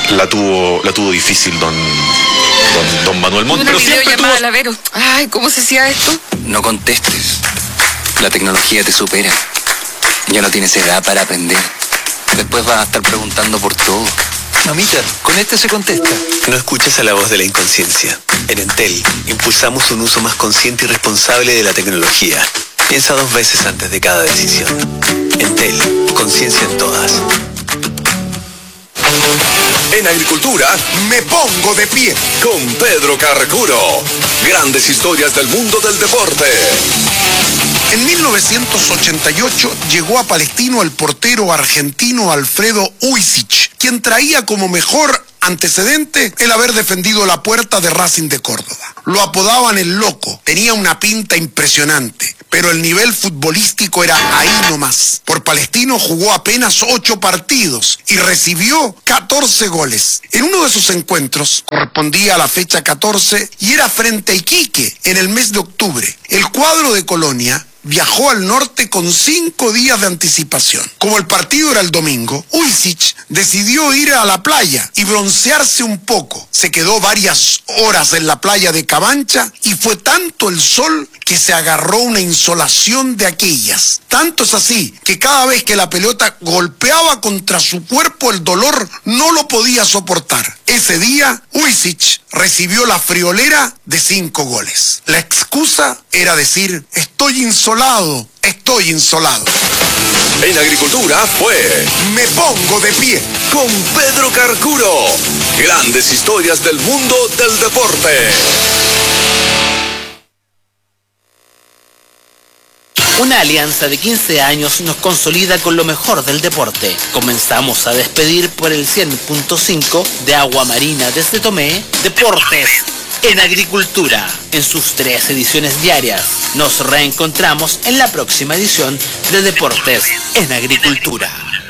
la tuvo difícil don Manuel Montt. Pero siempre tuvo... a Vero. Ay, ¿cómo se hacía esto? No contestes. La tecnología te supera. Ya no tienes edad para aprender. Después vas a estar preguntando por todo. Mamita, con este se contesta. No escuches a la voz de la inconsciencia. En Entel, impulsamos un uso más consciente y responsable de la tecnología. Piensa 2 veces antes de cada decisión. Entel, conciencia en todas. En agricultura, me pongo de pie con Pedro Carcuro. Grandes historias del mundo del deporte. En 1988 llegó a Palestino el portero argentino Alfredo Uisic, quien traía como mejor antecedente el haber defendido la puerta de Racing de Córdoba. Lo apodaban el Loco, tenía una pinta impresionante, pero el nivel futbolístico era ahí nomás. Por Palestino jugó apenas 8 partidos y recibió 14 goles. En uno de esos encuentros, correspondía a la fecha 14 y era frente a Iquique en el mes de octubre. El cuadro de Colonia viajó al norte con 5 días de anticipación. Como el partido era el domingo, Uisic decidió ir a la playa y broncearse un poco. Se quedó varias horas en la playa de Cabancha y fue tanto el sol que se agarró una insolación de aquellas. Tanto es así que cada vez que la pelota golpeaba contra su cuerpo, el dolor no lo podía soportar. Ese día, Uisic recibió la friolera de 5 goles. La excusa era decir: estoy insolado. En agricultura fue Me Pongo de Pie con Pedro Carcuro. Grandes historias del mundo del deporte. Una alianza de 15 años nos consolida con lo mejor del deporte. Comenzamos a despedir por el 100.5 de Agua Marina desde Tomé, Deportes en Agricultura, en sus 3 ediciones diarias. Nos reencontramos en la próxima edición de Deportes en Agricultura.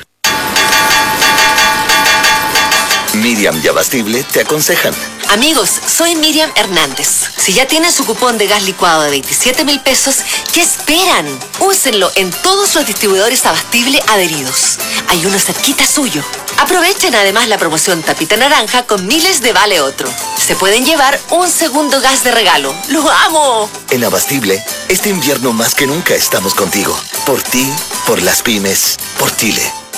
Miriam y Abastible te aconsejan. Amigos, soy Miriam Hernández. Si ya tienen su cupón de gas licuado de 27.000 pesos, ¿qué esperan? Úsenlo en todos los distribuidores Abastible adheridos. Hay uno cerquita suyo. Aprovechen además la promoción Tapita Naranja con miles de vale otro. Se pueden llevar un segundo gas de regalo. ¡Lo amo! En Abastible, este invierno más que nunca estamos contigo. Por ti, por las pymes, por Chile.